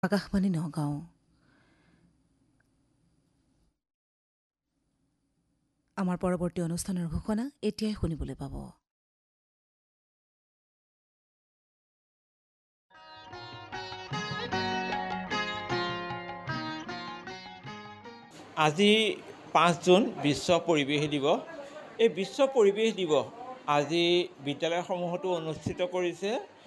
আকাশবাণী নগাঁও। আমাৰ পৰৱৰ্তী অনুষ্ঠানৰ ঘোষণা এতিয়াই শুনিবলৈ পাব। আজি 5 জুন বিশ্ব পৰিৱেশ দিৱস। এই বিশ্ব পৰিৱেশ দিৱস আজি বিদ্যালয়সমূহতো অনুষ্ঠিত কৰিছে।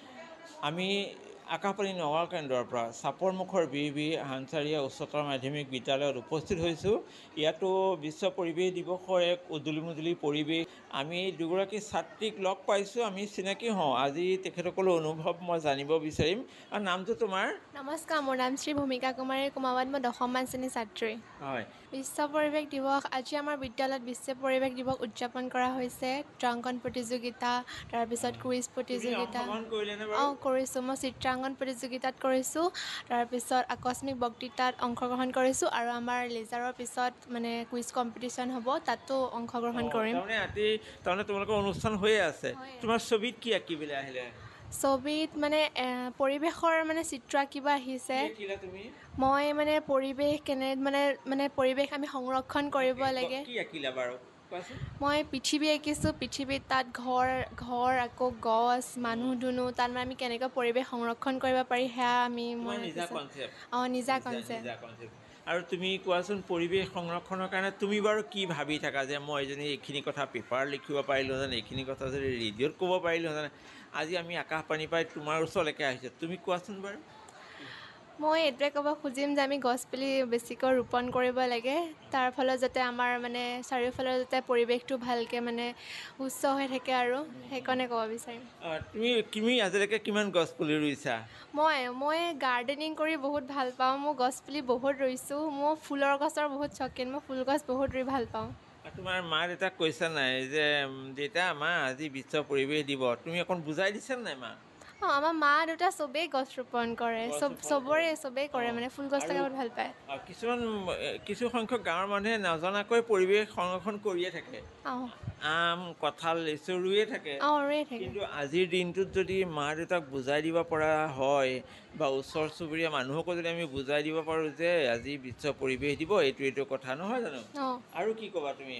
আমি আকাশবাণী নগাঁও কেন্দ্ৰৰ পৰা চাপৰমুখৰ বি হানচাৰিয়া উচ্চতৰ মাধ্যমিক বিদ্যালয়ত উপস্থিত হৈছোঁ। ইয়াতো বিশ্ব পৰিৱেশ দিৱসৰ এক উদুলি মুদুলি পৰিৱেশ। আমি দুগৰাকী ছাত্ৰীক লগ পাইছোঁ, আমি চিনাকি হওঁ। আজি তেখেতসকলৰ অনুভৱ মই জানিব বিচাৰিম। আৰু নামটো তোমাৰ? নমস্কাৰ, মোৰ নাম শ্ৰী ভূমিকা কুমাৰী কুমাৱত, মই 10ম শ্ৰেণীৰ ছাত্ৰী। হয়। বিশ্ব পৰিৱেশ দিৱস আজি আমাৰ বিদ্যালয়ত বিশ্ব পৰিৱেশ দিৱস উদযাপন কৰা হৈছে। চিত্ৰাংকন প্ৰতিযোগিতা, তাৰপিছত কুইজ প্ৰতিযোগিতা। কৰিছোঁ। মই চিত্ৰাংকন প্ৰতিযোগিতাত কৰিছোঁ, তাৰপিছত আকস্মিক বক্তৃতাত অংশগ্ৰহণ কৰিছোঁ, আৰু আমাৰ লেজাৰৰ পিছত মানে কুইজ কম্পিটিশ্যন হ'ব, তাতো অংশগ্ৰহণ কৰিম। তাৰমানে তোমালোকৰ অনুষ্ঠান হৈয়ে আছে। তোমাৰ ছবিত কি আঁকিবলৈ আহিলে? ছবিত মানে পৰিৱেশৰ মানে চিত্ৰ আঁকিব আহিছে। মই মানে পৰিৱেশ পৰিৱেশ আমি সংৰক্ষণ কৰিব লাগে। কি আঁকিলা বাৰু কোৱাচোন? মই পৃথিৱী আঁকিছোঁ। পৃথিৱীত তাত ঘৰ আকৌ গছ, মানুহ দুনুহ, তাত মানে আমি কেনেকৈ পৰিৱেশ সংৰক্ষণ কৰিব পাৰি সেয়া মই নিজা কনচেপ্ট। আৰু তুমি কোৱাচোন, পৰিৱেশ সংৰক্ষণৰ কাৰণে তুমি বাৰু কি ভাবি থাকা যে মই যদি এইখিনি কথা পেপাৰত লিখিব পাৰিলোঁহেঁতেন, এইখিনি কথা যদি ৰেডিঅ'ত ক'ব পাৰিলোঁহেঁতেন। আজি আমি আকাশবাণী পাই তোমাৰ ওচৰলৈকে আহিছোঁ, তুমি কোৱাচোন বাৰু। মই এইটোৱে ক'ব খুজিম যে আমি গছপুলি বেছিকৈ ৰোপণ কৰিব লাগে। তাৰ ফলত যাতে আমাৰ মানে চাৰিওফালৰ যাতে পৰিৱেশটো ভালকৈ মানে সুস্থ হৈ থাকে, আৰু সেইকাৰণে ক'ব বিচাৰিম। তুমি আজিলৈকে কিমান গছ পুলি ৰুইছা? মই গাৰ্ডেনিং কৰি বহুত ভাল পাওঁ। মই গছপুলি বহুত ৰুইছোঁ। মোৰ ফুলৰ গছৰ বহুত চকিন। মই ফুল গছ বহুত ৰুই ভাল পাওঁ। তোমাৰ মা দেউতাক কৈছা নাই যে দেউতা মা আজি বিশ্ব পৰিৱেশ দিৱস, তুমি অকণ বুজাই দিছা নাই মা? আমাৰ মা দেউতা চবেই গছ ৰোপণ কৰে, চবেই কৰে মানে ফুল গছ লগাই বহুত ভাল পায়। কিছু সংখ্যক গাঁৱৰ মানুহে নজনাকৈ পৰিৱেশ সংৰক্ষণ কৰিয়ে থাকে। আম, কঁঠাল, লিচু ৰুয়ে থাকে। কিন্তু আজিৰ দিনটোত যদি মা দেউতাক বুজাই দিব পৰা হয়, বা ওচৰ চুবুৰীয়া মানুহকো যদি আমি বুজাই দিব পাৰোঁ যে আজি বিশ্ব পৰিৱেশ দিৱস, এইটো কথা নহয় জানো? আৰু কি ক'বা তুমি?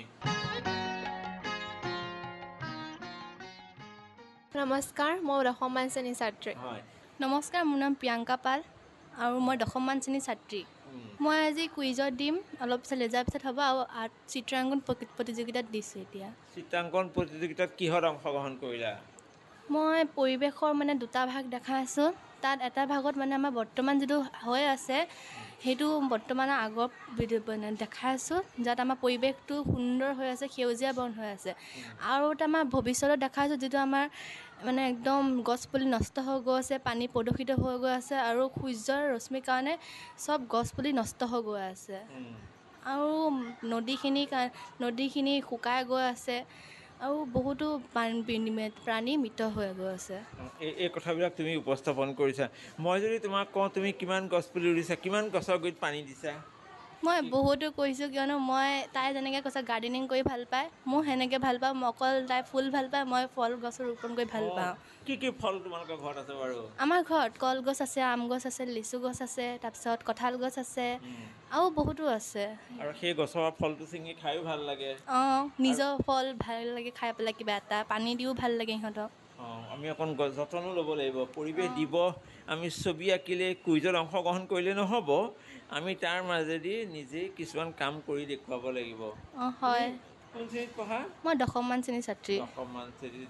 নমস্কাৰ, মই 10ম শ্ৰেণীৰ ছাত্ৰী। নমস্কাৰ, মোৰ নাম প্ৰিয়ংকা পাল আৰু মই 10ম শ্ৰেণীৰ ছাত্ৰী। মই আজি কুইজত দিম, অলপ পিছত লেজাৰ পিছত হ'ব, আৰু চিত্ৰাংকন প্ৰতিযোগিতাত দিছোঁ। এতিয়া চিত্ৰাংকন প্ৰতিযোগিতাত কিহত অংশগ্ৰহণ কৰিলা? মই পৰিৱেশৰ মানে দুটা ভাগ দেখাই আছোঁ। তাত এটা ভাগত মানে আমাৰ বৰ্তমান যিটো হৈ আছে সেইটো বৰ্তমানৰ আগৰ দেখাই আছোঁ, যাত আমাৰ পৰিৱেশটো সুন্দৰ হৈ আছে, সেউজীয়া বন হৈ আছে। আৰু এটা আমাৰ ভৱিষ্যতত দেখাইছোঁ, যিটো আমাৰ মানে একদম গছপুলি নষ্ট হৈ গৈ আছে, পানী প্ৰদূষিত হৈ গৈ আছে, আৰু সূৰ্যৰ ৰশ্মিৰ কাৰণে চব গছপুলি নষ্ট হৈ গৈ আছে, আৰু নদীখিনি শুকাই গৈ আছে, আৰু বহুতো প্ৰাণী মৃত হৈ গৈ আছে। এই কথাবিলাক তুমি উপস্থাপন কৰিছা। মই যদি তোমাক কওঁ তুমি কিমান গছ পুলি ৰুইছা, কিমান গছৰ গুৰিত পানী দিছা? মই বহুতো কৰিছোঁ, কিয়নো তাই যেনেকৈ কৈছে গাৰ্ডেনিং কৰি ভাল পায়, মই সেনেকৈ ভাল পাওঁ। তাই ফুল ভাল পায়, মই ফল গছ ৰোপণ কৰি ভাল পাওঁ। কি ফল তোমালোকৰ ঘৰত আছে বাৰু? আমাৰ ঘৰত কলগছ আছে, আম গছ আছে, লিচু গছ আছে, তাৰপিছত কঁঠাল গছ আছে, আৰু বহুতো আছে। আৰু সেই গছৰ ফলটো ছিঙি খায়ো ভাল লাগে। নিজৰ ফল ভাল লাগে খাই পেলাই, কিবা এটা পানী দিও ভাল লাগে সিহঁতক। আমি অকণ যতনো ল'ব লাগিব। পৰিৱেশ দিৱস আমি ছবি আঁকিলে, কুইজত অংশগ্ৰহণ কৰিলে নহ'ব, আমি তাৰ মাজেদি নিজেই কিছুমান কাম কৰি দেখুৱাব লাগিব। হয়। কোন শ্ৰেণীত পঢ়া? মই 10ম শ্ৰেণীৰ ছাত্ৰী। 10ম শ্ৰেণীত।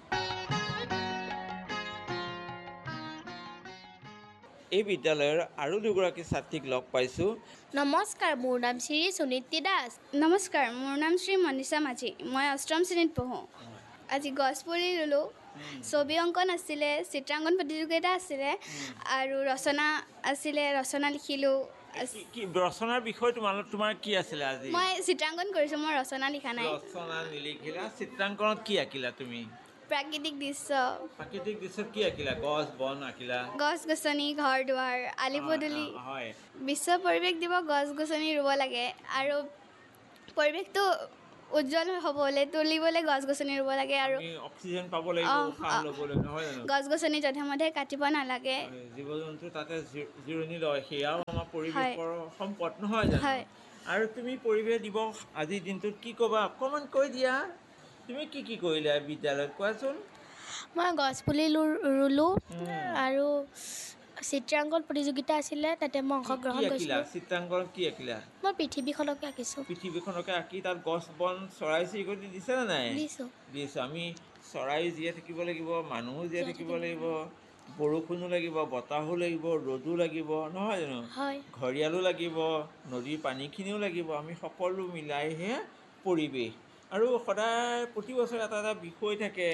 এই বিদ্যালয়ৰ আৰু দুগৰাকী ছাত্ৰীক লগ পাইছোঁ। নমস্কাৰ, মোৰ নাম শ্ৰী সুনীতি দাস। নমস্কাৰ, মোৰ নাম শ্ৰী মনীষা মাঝি। মই 8ম শ্ৰেণীত পঢ়োঁ। আজি গছপুলি ৰুলোঁ, ছবি অংকন আছিলে, চিত্ৰাংকন প্ৰতিযোগিতা আছিলে, আৰু ৰচনা আছিলে, ৰচনা লিখিলোঁ। ৰচনাৰ বিষয় তোমাৰ কি আছিলে আজি? মই চিত্ৰাংকন কৰিছোঁ, মই ৰচনা লিখা নাই। ৰচনা নিলিখিলা, চিত্ৰাংকনত কি আঁকিলা তুমি? প্ৰাকৃতিক দৃশ্য। প্ৰাকৃতিক দৃশ্যত কি আঁকিলা? গছ বন আঁকিলা? গছ গছনি, ঘৰ দুৱাৰ, আলি পদূলি। বিশ্ব পৰিৱেশ দিৱস গছ গছনি ৰুব লাগে, আৰু পৰিৱেশটো উজ্জ্বল হ'বলৈ তুলিবলৈ গছ গছনি ৰুব লাগে আৰু আমি অক্সিজেন পাব লাগিব উশাহ ল'বলৈ নহয় জানো গছ গছনি যধে মধে কাটিব নালাগে জীৱ জন্তু তাতে জিৰণি লয় সেয়াও আমাৰ পৰিৱেশৰ সম্পদ নহয় জানো হয়। আৰু তুমি পৰিৱেশ দিৱস আজিৰ দিনটোত কি ক'বা অকণমান কৈ দিয়া তুমি কি কৰিলা বিদ্যালয়ত কোৱাচোন মই গছপুলি ৰুলোঁ আৰু চিত্ৰাংকন প্ৰতিযোগিতা আছিলে তাতে মই অংশগ্ৰহণ কি আঁকিলা কৰিছিলোঁ চিত্ৰাংকন কি আঁকিলা মই পৃথিৱীখনকে আঁকিছোঁ পৃথিৱীখনকে আঁকি তাত গছ বন চৰাই চিৰিকটি দিছে নে নাই দিছোঁ দিছোঁ আমি চৰাই জীয়াই থাকিব লাগিব মানুহো জীয়াই থাকিব লাগিব বৰষুণো লাগিব বতাহো লাগিব ৰ'দো লাগিব নহয় জানো হয় ঘৰিয়ালো লাগিব নদীৰ পানীখিনিও লাগিব আমি সকলো মিলাইহে পৰিৱেশ আৰু সদায় প্ৰতি বছৰে এটা এটা বিষয় থাকে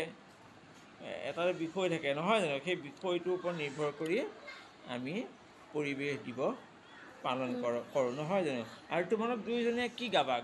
নহয় জানো সেই বিষয়টোৰ ওপৰত নিৰ্ভৰ কৰি আমি পৰিৱেশ দিৱস পালন কৰোঁ নহয় জানো আৰু তোমালোক দুয়োজনে কি গাবা